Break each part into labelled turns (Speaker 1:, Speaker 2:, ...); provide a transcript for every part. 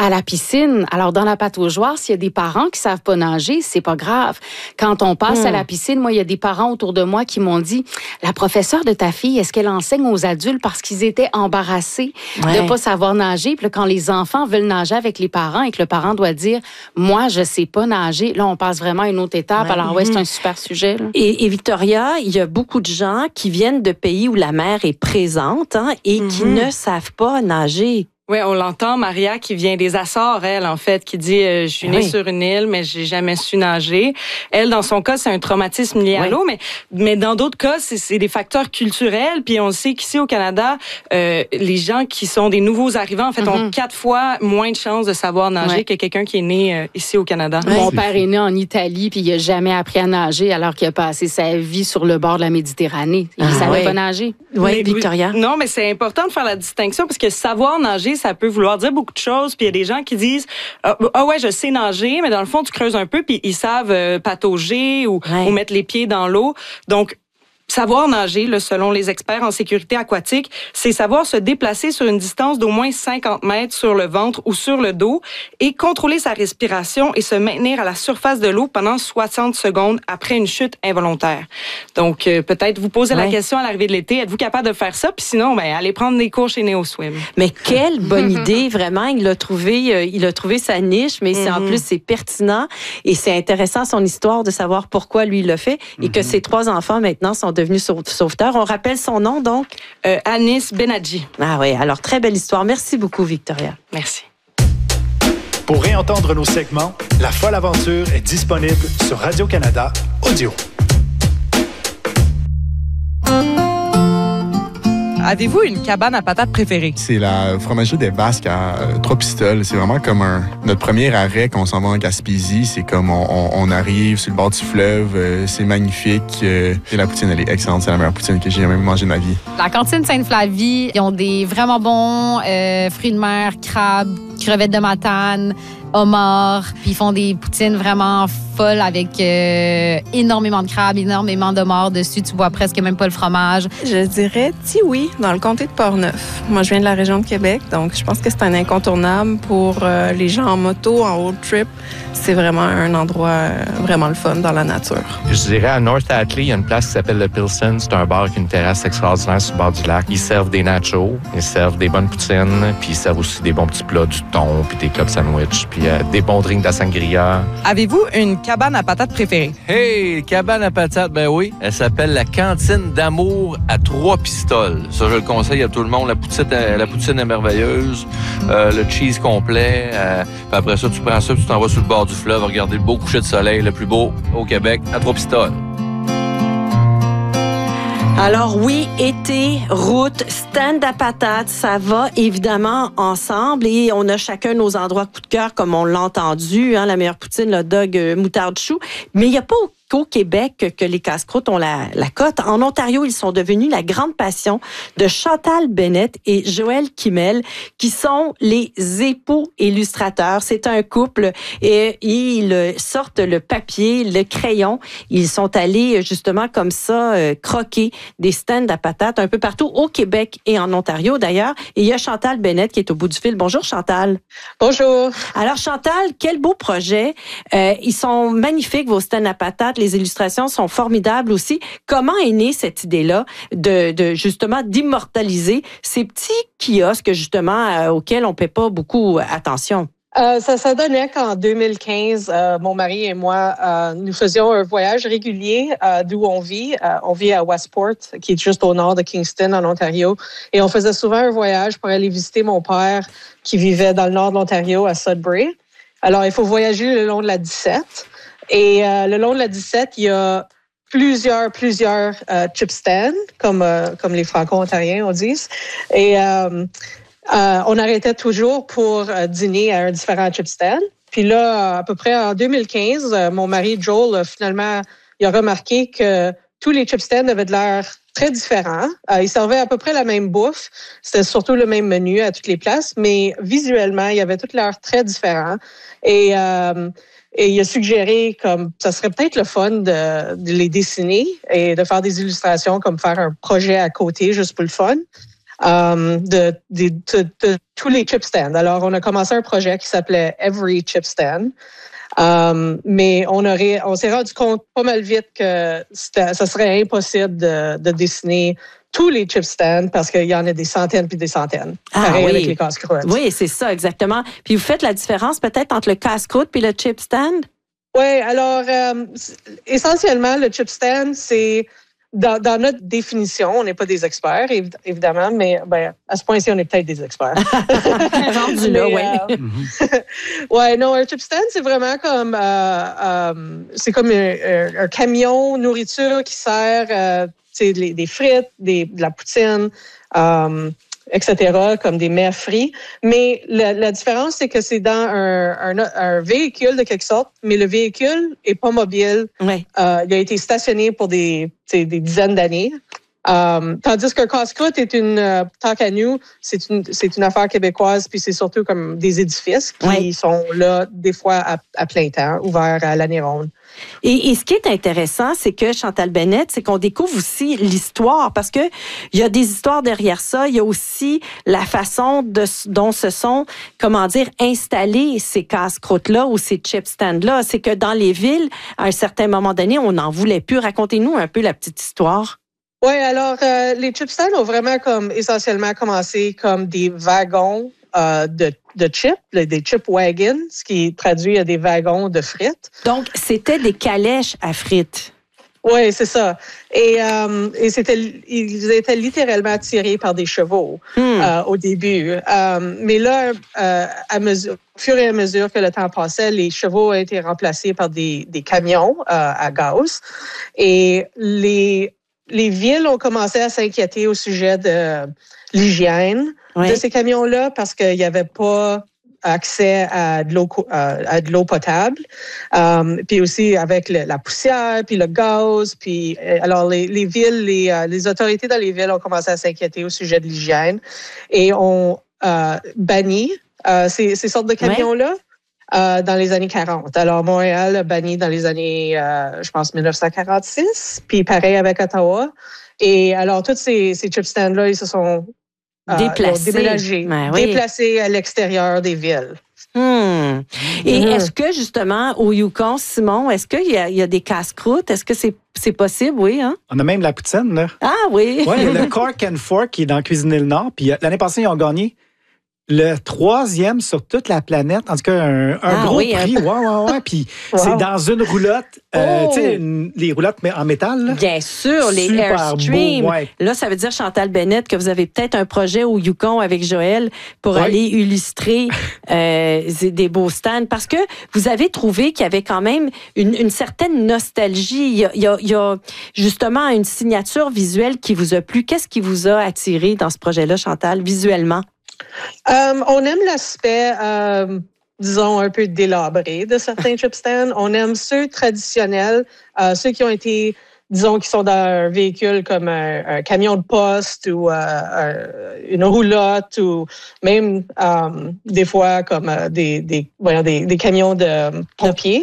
Speaker 1: à la piscine. Alors, dans la pataugeoire, s'il y a des parents qui savent pas nager, c'est pas grave. Quand on passe à la piscine, moi, il y a des parents autour de moi qui m'ont dit, la professeure de ta fille, est-ce qu'elle enseigne aux adultes parce qu'ils étaient embarrassés de pas savoir nager? Puis là, quand les enfants veulent nager avec les parents et que le parent doit dire, moi, je sais pas nager, là, on passe vraiment à une autre étape. Alors, c'est un super sujet. Là.
Speaker 2: Et Victoria, il y a beaucoup de gens qui viennent de pays où la mer est présente et qui ne savent pas nager.
Speaker 3: Oui, on l'entend, Maria, qui vient des Açores, elle, en fait, qui dit je suis née sur une île, mais j'ai jamais su nager. Elle, dans son cas, c'est un traumatisme lié à l'eau, mais dans d'autres cas, c'est des facteurs culturels. Puis on sait qu'ici au Canada, les gens qui sont des nouveaux arrivants, en fait, ont 4 fois moins de chances de savoir nager que quelqu'un qui est né ici au Canada.
Speaker 1: Mon père est né en Italie, puis il a jamais appris à nager alors qu'il a passé sa vie sur le bord de la Méditerranée. Il savait pas nager.
Speaker 2: Oui, Victoria.
Speaker 3: Non, mais c'est important de faire la distinction parce que savoir nager, ça peut vouloir dire beaucoup de choses. Puis il y a des gens qui disent ouais, je sais nager, mais dans le fond, tu creuses un peu, puis ils savent patauger ou mettre les pieds dans l'eau. Donc, savoir nager, là, selon les experts en sécurité aquatique, c'est savoir se déplacer sur une distance d'au moins 50 mètres sur le ventre ou sur le dos et contrôler sa respiration et se maintenir à la surface de l'eau pendant 60 secondes après une chute involontaire. Donc, peut-être vous posez la question à l'arrivée de l'été, êtes-vous capable de faire ça? Puis sinon, allez prendre des cours chez NeoSwim.
Speaker 2: Mais quelle bonne idée, vraiment. Il a trouvé sa niche, mais en plus, c'est pertinent et c'est intéressant son histoire de savoir pourquoi lui il l'a fait et que ses 3 enfants maintenant sont devenus sauveteurs. On rappelle son nom, donc?
Speaker 3: Anis Benadji.
Speaker 2: Ah oui, alors très belle histoire. Merci beaucoup, Victoria.
Speaker 3: Merci.
Speaker 4: Pour réentendre nos segments, La Folle Aventure est disponible sur Radio-Canada Audio.
Speaker 3: Avez-vous une cabane à patates préférée?
Speaker 5: C'est la fromagerie des Basques à Trois-Pistoles. C'est vraiment comme notre premier arrêt quand on s'en va en Gaspésie. C'est comme on arrive sur le bord du fleuve. C'est magnifique. Et la poutine, elle est excellente. C'est la meilleure poutine que j'ai jamais mangée de ma vie.
Speaker 6: La cantine Sainte-Flavie, ils ont des vraiment bons fruits de mer, crabes, crevettes de matane, homards. Puis ils font des poutines vraiment folles avec énormément de crabes, énormément d'homards dessus. Tu vois presque même pas le fromage.
Speaker 7: Je dirais Tiwi, dans le comté de Portneuf. Moi, je viens de la région de Québec, donc je pense que c'est un incontournable pour les gens en moto, en road trip. C'est vraiment un endroit vraiment le fun dans la nature.
Speaker 8: Je dirais à North Atlee, il y a une place qui s'appelle le Pilsen. C'est un bar avec une terrasse extraordinaire sur le bord du lac. Ils servent des nachos, ils servent des bonnes poutines, puis ils servent aussi des bons petits plats, du thon, puis des club sandwich, puis des bons drinks de la sangria.
Speaker 3: Avez-vous une cabane à patates préférée?
Speaker 9: Hey, cabane à patates, ben oui. Elle s'appelle la Cantine d'amour à Trois-Pistoles. Ça, je le conseille à tout le monde. La poutine est merveilleuse. Le cheese complet. Puis après ça, tu prends ça, puis tu t'en vas sur le bord du fleuve, regarder le beau coucher de soleil, le plus beau au Québec, à Trois-Pistoles.
Speaker 2: Alors oui, été, route, stand à patates, ça va évidemment ensemble et on a chacun nos endroits coup de cœur comme on l'a entendu, la meilleure poutine, le dog, moutarde chou. Mais il n'y a pas qu'au Québec que les casse-croûtes ont la cote. En Ontario, ils sont devenus la grande passion de Chantal Bennett et Joël Kimmel, qui sont les époux illustrateurs. C'est un couple et ils sortent le papier, le crayon. Ils sont allés justement comme ça croquer des stands à patates un peu partout au Québec et en Ontario d'ailleurs. Et il y a Chantal Bennett qui est au bout du fil. Bonjour Chantal.
Speaker 10: Bonjour.
Speaker 2: Alors Chantal, quel beau projet. Ils sont magnifiques vos stands à patates. Les illustrations sont formidables aussi. Comment est née cette idée-là de justement d'immortaliser ces petits kiosques justement auxquels on ne paie pas beaucoup attention?
Speaker 10: Ça donnait qu'en 2015, mon mari et moi, nous faisions un voyage régulier d'où on vit. On vit à Westport, qui est juste au nord de Kingston, en Ontario. Et on faisait souvent un voyage pour aller visiter mon père qui vivait dans le nord de l'Ontario, à Sudbury. Alors, il faut voyager le long de la 17. Et le long de la 17, il y a plusieurs chip stands, comme les Franco-Ontariens, on dit. Et on arrêtait toujours pour dîner à un différent chip stand. Puis là, à peu près en 2015, mon mari Joel, finalement, il a remarqué que tous les chip stands avaient de l'air très différents. Ils servaient à peu près la même bouffe. C'était surtout le même menu à toutes les places, mais visuellement, il y avait tout l'air très différent. Et il a suggéré comme ça serait peut-être le fun de les dessiner et de faire des illustrations, comme faire un projet à côté juste pour le fun. de tous les chip stands. Alors, on a commencé un projet qui s'appelait Every Chip Stand. Mais on s'est rendu compte pas mal vite que ça serait impossible de dessiner tous les chip stands parce qu'il y en a des centaines puis des centaines. Pareil avec les casse-croûtes.
Speaker 2: Oui, c'est ça, exactement. Puis vous faites la différence peut-être entre le casse-croûte puis le chip stand?
Speaker 10: Oui, alors, essentiellement, le chip stand, c'est dans notre définition, on n'est pas des experts, évidemment, mais à ce point-ci, on est peut-être des experts.
Speaker 2: Rendu là, oui.
Speaker 10: Ouais, non, un chip stand, c'est vraiment comme un camion nourriture qui sert des frites, de la poutine, etc., comme des mets frits. Mais la différence, c'est que c'est dans un véhicule de quelque sorte, mais le véhicule est pas mobile.
Speaker 2: Ouais.
Speaker 10: Il a été stationné pour des dizaines d'années. Tandis qu'un casse-croûte est tant qu'à nous, c'est une affaire québécoise, puis c'est surtout comme des édifices qui sont là, des fois, à plein temps, ouverts à l'année ronde.
Speaker 2: Et ce qui est intéressant, c'est que Chantal Bennett, c'est qu'on découvre aussi l'histoire, parce que il y a des histoires derrière ça. Il y a aussi la façon dont se sont, installés ces casse-croûtes-là ou ces chip stands-là. C'est que dans les villes, à un certain moment donné, on n'en voulait plus. Racontez-nous un peu la petite histoire.
Speaker 10: Oui, alors les chip stands ont vraiment essentiellement commencé comme des wagons de chips, des chip wagons, ce qui traduit à des wagons de frites.
Speaker 2: Donc, c'était des calèches à frites.
Speaker 10: Oui, c'est ça. Et ils étaient littéralement tirés par des chevaux au début. Mais là, au fur et à mesure que le temps passait, les chevaux ont été remplacés par des camions à gaz. Et les villes ont commencé à s'inquiéter au sujet de l'hygiène de ces camions-là parce qu'il n'y avait pas accès à de l'eau potable. Puis aussi avec la poussière, puis le gaz. Puis alors les villes, les autorités dans les villes ont commencé à s'inquiéter au sujet de l'hygiène et ont banni ces sortes de camions-là. Dans les années 40. Alors, Montréal a banni dans les années, je pense, 1946, puis pareil avec Ottawa. Et alors, tous ces chip stands-là, ils se sont déménagés, déplacés à l'extérieur des villes.
Speaker 2: Et est-ce que, justement, au Yukon, Simon, est-ce qu'il y a des casse-croûtes? Est-ce que c'est possible, oui? Hein?
Speaker 11: On a même la poutine, là.
Speaker 2: Ah oui!
Speaker 11: Oui, il y a le Cork and Fork qui est dans Cuisiner le Nord. Puis l'année passée, ils ont gagné le 3e sur toute la planète. En tout cas, un gros prix. Ouais. Puis c'est dans une roulotte. Tu sais, les roulottes en métal. Là.
Speaker 2: Bien sûr, les Airstream.
Speaker 11: Ouais.
Speaker 2: Là, ça veut dire, Chantal Bennett, que vous avez peut-être un projet au Yukon avec Joël pour aller illustrer des beaux stands. Parce que vous avez trouvé qu'il y avait quand même une certaine nostalgie. Il y a justement une signature visuelle qui vous a plu. Qu'est-ce qui vous a attiré dans ce projet-là, Chantal, visuellement?
Speaker 10: On aime l'aspect, disons, un peu délabré de certains chip stands. On aime ceux traditionnels, ceux qui ont été, disons, qui sont dans un véhicule comme un camion de poste ou une roulotte ou même des fois comme des camions de pompiers.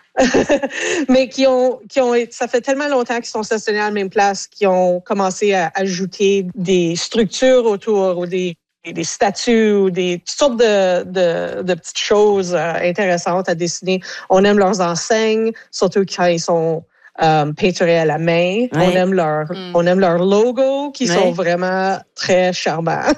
Speaker 10: Mais qui ont, ça fait tellement longtemps qu'ils sont stationnés à la même place, qu'ils ont commencé à ajouter des structures autour ou des statues ou toutes sortes de petites choses intéressantes à dessiner. On aime leurs enseignes, surtout quand ils sont peinturés à la main. Ouais. On aime leurs logos qui sont vraiment très charmants.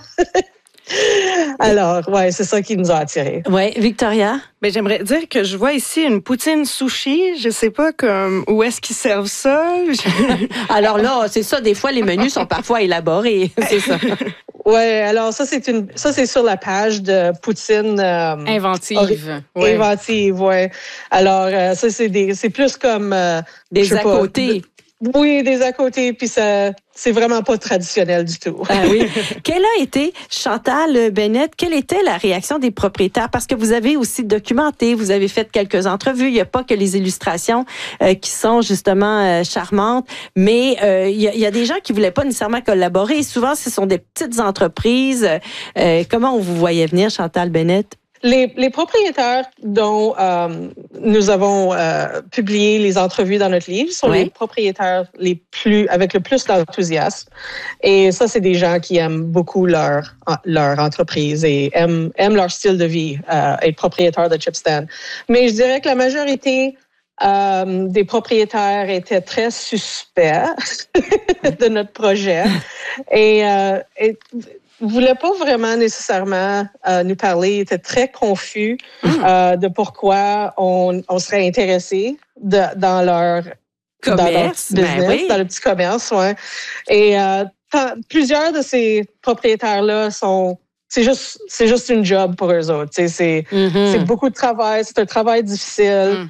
Speaker 10: Alors, c'est ça qui nous a attirés.
Speaker 2: Oui, Victoria?
Speaker 3: Ben, j'aimerais dire que je vois ici une poutine sushi. Je sais pas où est-ce qu'ils servent ça.
Speaker 2: Alors là, c'est ça. Des fois, les menus sont parfois élaborés. C'est ça.
Speaker 10: Oui, alors ça, c'est sur la page de Poutine.
Speaker 1: Inventive.
Speaker 10: Inventive, oui. Alors, ça, c'est plus comme...
Speaker 2: des à côté.
Speaker 10: Oui, des à côté, puis c'est vraiment pas traditionnel du tout.
Speaker 2: Ah oui. Quelle a été, Chantal Bennett, quelle était la réaction des propriétaires? Parce que vous avez aussi documenté, vous avez fait quelques entrevues. Il n'y a pas que les illustrations qui sont justement charmantes, mais il y a des gens qui voulaient pas nécessairement collaborer. Et souvent, ce sont des petites entreprises. Comment on vous voyait venir, Chantal Bennett?
Speaker 10: Les propriétaires dont nous avons publié les entrevues dans notre livre sont les propriétaires avec le plus d'enthousiasme. Et ça, c'est des gens qui aiment beaucoup leur entreprise et aiment leur style de vie, être propriétaire de Chipstand. Mais je dirais que la majorité des propriétaires étaient très suspects de notre projet et voulaient pas vraiment nécessairement nous parler, étaient très confus de pourquoi on serait intéressé dans leur
Speaker 2: commerce,
Speaker 10: dans leur business, dans le petit commerce, ouais. Et plusieurs de ces propriétaires-là c'est juste une job pour eux autres. C'est beaucoup de travail, c'est un travail difficile.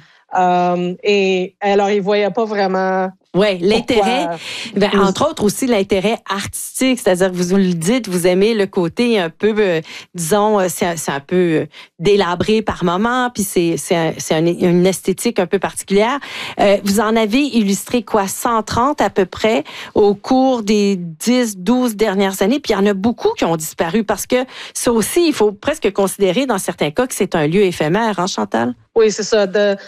Speaker 10: Et alors, ils ne voyaient pas vraiment...
Speaker 2: Oui, l'intérêt, entre autres aussi l'intérêt artistique, c'est-à-dire que vous le dites, vous aimez le côté un peu, disons, c'est un peu délabré par moment, puis c'est une esthétique un peu particulière. Vous en avez illustré 130 à peu près au cours des 10-12 dernières années, puis il y en a beaucoup qui ont disparu parce que ça aussi, il faut presque considérer dans certains cas que c'est un lieu éphémère, hein, Chantal?
Speaker 10: Oui, c'est ça.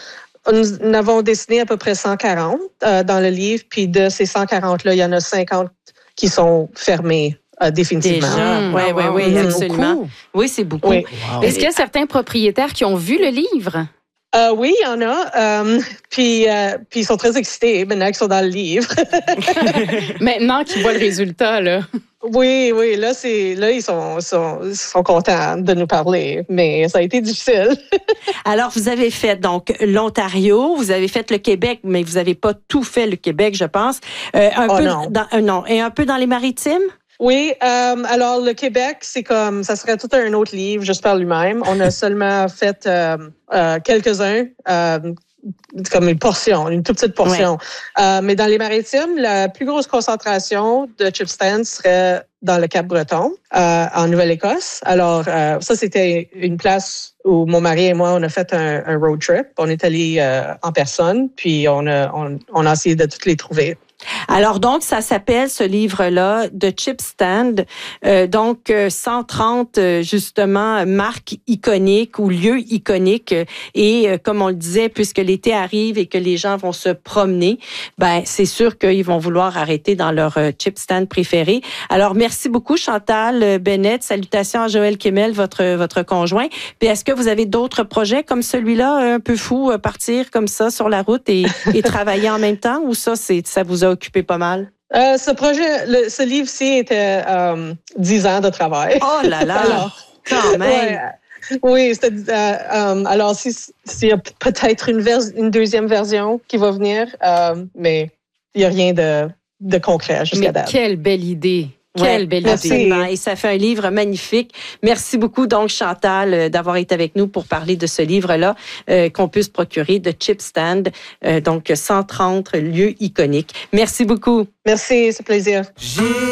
Speaker 10: Nous avons dessiné à peu près 140 dans le livre, puis de ces 140-là, il y en a 50 qui sont fermés définitivement.
Speaker 2: Oui, absolument. Beaucoup. Oui, c'est beaucoup. Oui.
Speaker 1: Wow. Est-ce qu'il y a certains propriétaires qui ont vu le livre?
Speaker 10: Oui, il y en a. Puis ils sont très excités maintenant qu'ils sont dans le livre.
Speaker 1: Maintenant qu'ils voient le résultat, là.
Speaker 10: Oui, là ils sont contents de nous parler, mais ça a été difficile.
Speaker 2: Alors, vous avez fait donc l'Ontario, vous avez fait le Québec, mais vous n'avez pas tout fait le Québec, je pense. Et un peu dans les Maritimes?
Speaker 10: Oui, alors le Québec, c'est comme, ça serait tout un autre livre juste par lui-même. On a seulement fait quelques-uns, comme une portion, une toute petite portion. Ouais. Mais dans les Maritimes, la plus grosse concentration de Chipstand serait dans le Cap-Breton, en Nouvelle-Écosse. Alors, ça, c'était une place où mon mari et moi, on a fait un road trip. On est allé en personne, puis on a essayé de toutes les trouver.
Speaker 2: Alors donc, ça s'appelle ce livre-là, The Chipstand, donc 130 justement marques iconiques ou lieux iconiques et comme on le disait, puisque l'été arrive et que les gens vont se promener, c'est sûr qu'ils vont vouloir arrêter dans leur Chipstand préféré. Alors merci beaucoup Chantal Bennett, salutations à Joël Kemmel, votre conjoint. Puis est-ce que vous avez d'autres projets comme celui-là, un peu fou, partir comme ça sur la route et travailler en même temps, ou ça vous a occupé pas mal?
Speaker 10: Ce livre-ci était 10 ans de travail.
Speaker 2: Oh là là! Alors, quand même!
Speaker 10: Oui, alors s'il y a peut-être une deuxième version qui va venir, mais il n'y a rien de concret jusqu'à date.
Speaker 1: Mais quelle belle idée! Quelle belle
Speaker 2: idée. Et ça fait un livre magnifique. Merci beaucoup, donc, Chantal, d'avoir été avec nous pour parler de ce livre-là qu'on peut se procurer de Chipstand, donc 130 lieux iconiques. Merci beaucoup.
Speaker 10: Merci, c'est un plaisir.